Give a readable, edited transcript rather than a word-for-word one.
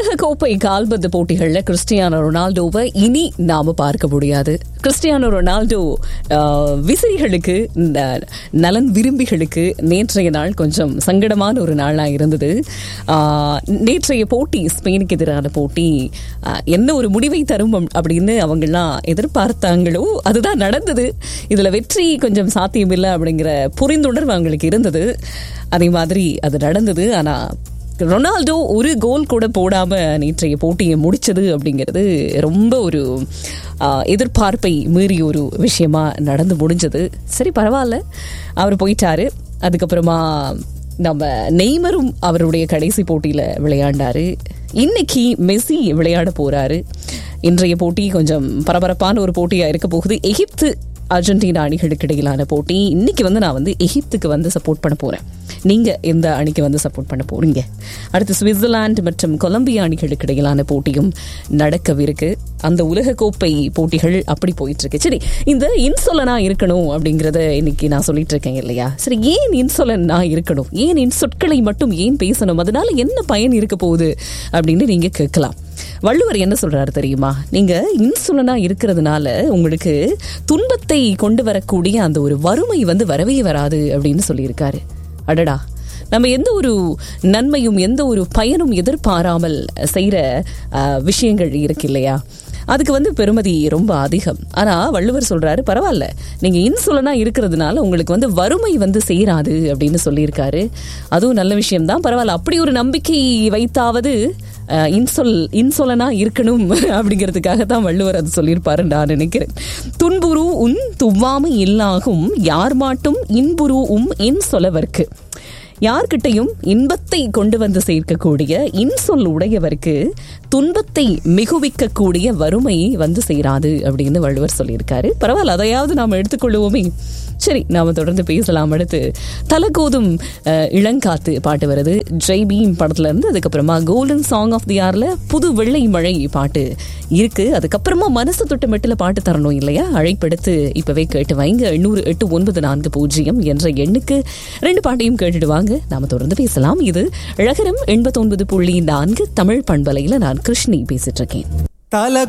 உலகக்கோப்பை கால்பந்து போட்டிகளில் கிறிஸ்டியானோ ரொனால்டோவை இனி நாம பார்க்க முடியாது. கிறிஸ்டியானோ ரொனால்டோ விசிறிகளுக்கு, நலன் விரும்பிகளுக்கு நேற்றைய நாள் கொஞ்சம் சங்கடமான ஒரு நாளாக இருந்தது. நேற்றைய போட்டி, ஸ்பெயினுக்கு எதிரான போட்டி என்ன ஒரு முடிவை தரும் அப்படின்னு அவங்கெல்லாம் எதிர்பார்த்தாங்களோ அதுதான் நடந்தது. இதுல வெற்றி கொஞ்சம் சாத்தியமில்லை அப்படிங்கிற புரிந்துணர்வு அவங்களுக்கு இருந்தது. அதே மாதிரி அது நடந்தது. ஆனா ரொனால்டோ ஒரு கோல் கூட போடாம நேற்றைய போட்டியை முடிச்சது அப்படிங்கிறது ரொம்ப ஒரு எதிர்பார்ப்பை மீறி ஒரு விஷயமா நடந்து முடிஞ்சது. சரி, பரவாயில்ல, அவர் போயிட்டாரு. அதுக்கப்புறமா நம்ம நெய்மரும் அவருடைய கடைசி போட்டியில விளையாண்டாரு. இன்னைக்கு மெஸ்ஸி விளையாட போறாரு. இன்றைய போட்டி கொஞ்சம் பரபரப்பான ஒரு போட்டியா இருக்க போகுது. எகிப்து அர்ஜென்டினா அணிகளுக்கு இடையிலான போட்டி. இன்னைக்கு நான் எகிப்துக்கு சப்போர்ட் பண்ண போறேன். நீங்க எந்த அணிக்கு சப்போர்ட் பண்ண போறீங்க? அடுத்து சுவிட்சர்லாந்து மற்றும் கொலம்பியா அணிகளுக்கு இடையிலான போட்டியும் நடக்கவிருக்கு. அந்த உலகக்கோப்பை போட்டிகள் அப்படி போயிட்டு இருக்கு. சரி, இந்த இன்சொலனா இருக்கணும் அப்படிங்கறத இன்னைக்கு நான் சொல்லிட்டு இருக்கேன் இல்லையா? சரி, ஏன் இன்சொலனா இருக்கணும்? ஏன் சொற்களை மட்டும் ஏன் பேசணும்? அதனால என்ன பயன் இருக்க போகுது அப்படின்னு நீங்க கேட்கலாம். வள்ளுவர் என்ன சொல்றாரு தெரியுமா? நீங்க இன்சுலனா இருக்கிறதுனால உங்களுக்கு துன்பத்தை கொண்டு வரக்கூடிய அந்த ஒரு வறுமை வரவே வராது அப்படின்னு சொல்லியிருக்காரு. அடடா, நம்ம எந்த ஒரு நன்மையும் எந்த ஒரு பயனும் எதிர்பாராமல் செய்யற விஷயங்கள் இருக்கு இல்லையா? அதுக்கு பெருமதி ரொம்ப அதிகம். ஆனா வள்ளுவர் சொல்றாரு, பரவாயில்ல, நீங்க இன்சுலனா இருக்கிறதுனால உங்களுக்கு வறுமை சேராது அப்படின்னு சொல்லியிருக்காரு. அதுவும் நல்ல விஷயம்தான். பரவாயில்ல, அப்படி ஒரு நம்பிக்கை வைத்தாவது இன்சொலனா இருக்கணும் அப்படிங்கிறதுக்காகத்தான் வள்ளுவர் அது சொல்லியிருப்பாரு நான் நினைக்கிறேன். துன்புரு உன் துவ்வாமை இல்லாகும் யார் மாட்டும் இன்புரு இன்சொலவர்க்கு. யார்கிட்டையும் இன்பத்தை கொண்டு சேர்க்கக்கூடிய இன்சொல் உடையவருக்கு துன்பத்தை மிகுவிக்கக்கூடிய வறுமை சேராது அப்படின்னு வள்ளுவர் சொல்லியிருக்காரு. பரவாயில்ல, அதையாவது நாம் எடுத்துக்கொள்வோமே. சரி, நாம தொடர்ந்து பேசலாம். அடுத்து தலகோதும் இளங்காத்து பாட்டு வருது, ஜெய் பீம் படத்துல இருந்து. அதுக்கப்புறமா கோல்டன் சாங் ஆஃப் தி இயர்ல புது வெள்ளை மழை பாட்டு இருக்கு. அதுக்கப்புறமா மனசு தொட்ட மெட்டில பாட்டு தரணும் இல்லையா? அழைப்பெடுத்து இப்பவே கேட்டு வைங்க. 80894 என்ற எண்ணுக்கு 2 பாட்டையும் கேட்டுடுவாங்க. நாம தொடர்ந்து பேசலாம். இது அழகரம் 89.4 தமிழ் பண்பலையில நான் கிருஷ்ணி பேசிட்டு இருக்கேன்.